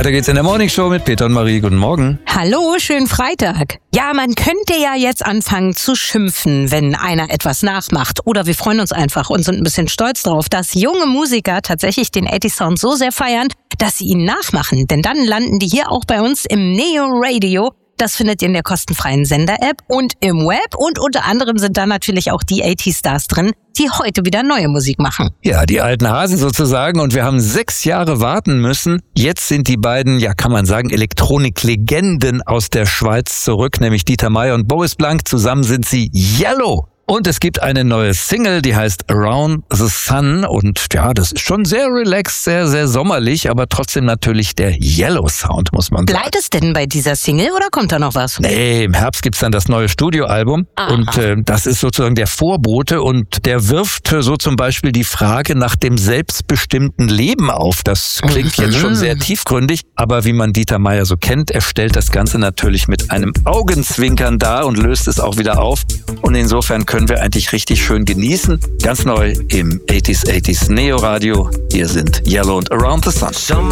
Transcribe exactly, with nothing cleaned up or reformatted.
Weiter geht's in der Morning Show mit Peter und Marie. Guten Morgen. Hallo, schönen Freitag. Ja, man könnte ja jetzt anfangen zu schimpfen, wenn einer etwas nachmacht. Oder wir freuen uns einfach und sind ein bisschen stolz drauf, dass junge Musiker tatsächlich den achtziger Sound so sehr feiern, dass sie ihn nachmachen. Denn dann landen die hier auch bei uns im Neo Radio. Das findet ihr in der kostenfreien Sender-App und im Web. Und unter anderem sind da natürlich auch die achtziger Stars drin, die heute wieder neue Musik machen. Ja, die alten Hasen sozusagen. Und wir haben sechs Jahre warten müssen. Jetzt sind die beiden, ja kann man sagen, Elektronik-Legenden aus der Schweiz zurück, nämlich Dieter Meier und Boris Blank. Zusammen sind sie Yellow. Und es gibt eine neue Single, die heißt Around the Sun. Und ja, das ist schon sehr relaxed, sehr, sehr sommerlich, aber trotzdem natürlich der Yellow Sound, muss man sagen. Bleibt es denn bei dieser Single oder kommt da noch was? Nee, im Herbst gibt's dann das neue Studioalbum. Aha. Und äh, das ist sozusagen der Vorbote. Und der wirft so zum Beispiel die Frage nach dem selbstbestimmten Leben auf. Das klingt jetzt schon sehr tiefgründig. Aber wie man Dieter Meier so kennt, er stellt das Ganze natürlich mit einem Augenzwinkern dar und löst es auch wieder auf. Und insofern können wir eigentlich richtig schön genießen. Ganz neu im achtziger achtziger Neo Radio. Hier sind Yellow und Around the Sun.